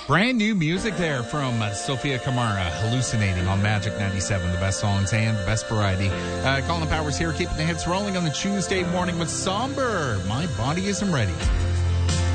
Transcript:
Brand new music there from Sophia Kamara, Hallucinating on Magic 97, the best songs and the best variety. Colin Powers here, keeping the hits rolling on the Tuesday morning with Somber. My Body Isn't Ready.